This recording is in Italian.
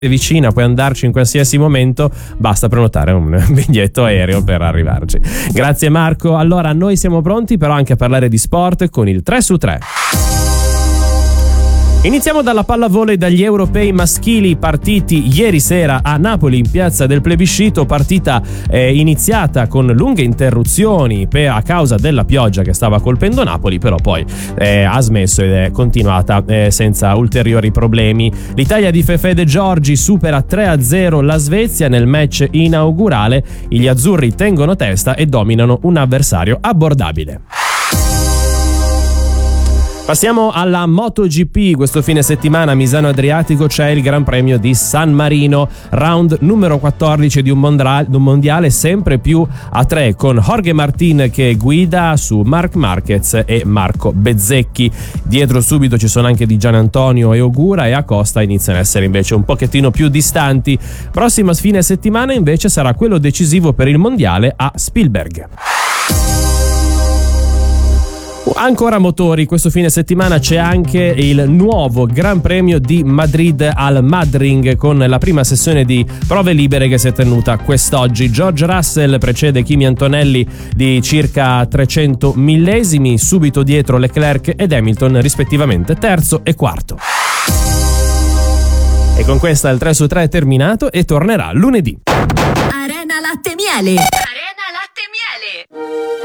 vicina, puoi andarci in qualsiasi momento, basta prenotare un biglietto aereo per arrivarci. Grazie Marco. Allora noi siamo pronti però anche a parlare di sport con il 3 su 3. Iniziamo dalla pallavolo e dagli europei maschili partiti ieri sera a Napoli in piazza del Plebiscito, partita iniziata con lunghe interruzioni a causa della pioggia che stava colpendo Napoli, però poi ha smesso ed è continuata senza ulteriori problemi. L'Italia di Fefè De Giorgi supera 3-0 la Svezia nel match inaugurale, gli azzurri tengono testa e dominano un avversario abbordabile. Passiamo alla MotoGP. Questo fine settimana a Misano Adriatico c'è il Gran Premio di San Marino, round numero 14 di un mondiale sempre più a tre, con Jorge Martin che guida su Marc Marquez e Marco Bezzecchi. Dietro subito ci sono anche Di Gianantonio e Ogura, e Acosta iniziano a essere invece un pochettino più distanti. Prossimo fine settimana invece sarà quello decisivo per il mondiale a Spielberg. Ancora motori, questo fine settimana c'è anche il nuovo Gran Premio di Madrid al Madring, con la prima sessione di prove libere che si è tenuta quest'oggi. George Russell precede Kimi Antonelli di circa 300 millesimi, subito dietro Leclerc ed Hamilton rispettivamente terzo e quarto. E con questa il 3 su 3 è terminato e tornerà lunedì. Arena Latte Miele.